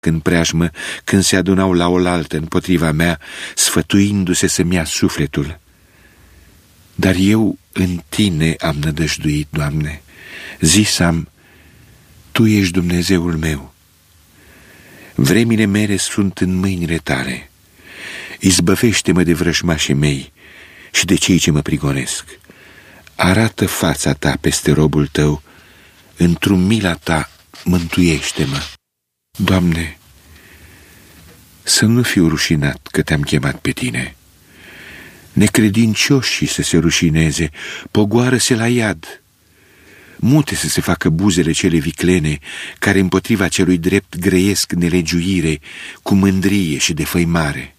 în preajmă, când se adunau la oaltă împotriva mea, sfătuindu-se să-mi ia sufletul. Dar eu în tine am nădăjduit, Doamne. Zis am, Tu ești Dumnezeul meu. Vremile mele sunt în mâinile Tale. Izbăvește-mă de vrăjmașii mei și de cei ce mă prigonesc. Arată fața Ta peste robul Tău, într-o mila Ta mântuiește-mă. Doamne, să nu fiu rușinat că Te-am chemat pe Tine. Necredincioșii să se rușineze, pogoară-se la iad. Mute să se facă buzele cele viclene, care împotriva celui drept grăiesc nelegiuire, cu mândrie și defăimare.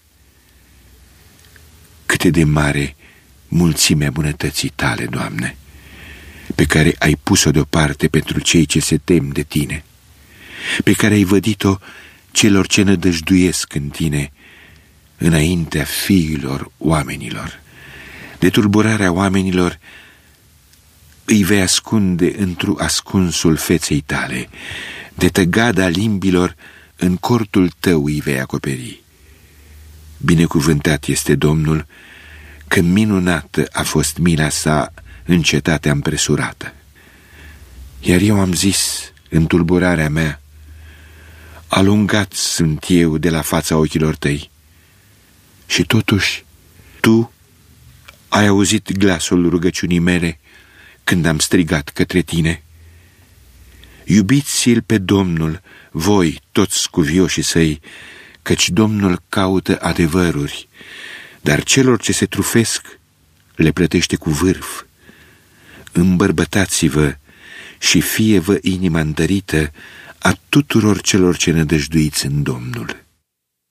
Câte de mare mulțimea bunătății Tale, Doamne, pe care ai pus-o deoparte pentru cei ce se tem de Tine, pe care ai vădit-o celor ce nădăjduiesc în Tine, înaintea fiilor oamenilor. De tulburarea oamenilor îi vei ascunde într-o ascunsul feței Tale, de tăgada limbilor în cortul Tău îi vei acoperi. Binecuvântat este Domnul, că minunată a fost mila Sa în cetatea împresurată. Iar eu am zis, în tulburarea mea, alungat sunt eu de la fața ochilor Tăi. Și totuși, Tu ai auzit glasul rugăciunii mele când am strigat către Tine. Iubiți-L pe Domnul, voi, toți cuvioșii Săi, căci Domnul caută adevăruri, dar celor ce se trufesc le plătește cu vârf. Îmbărbătați-vă și fie-vă inima întărită a tuturor celor ce nădăjduiți în Domnul.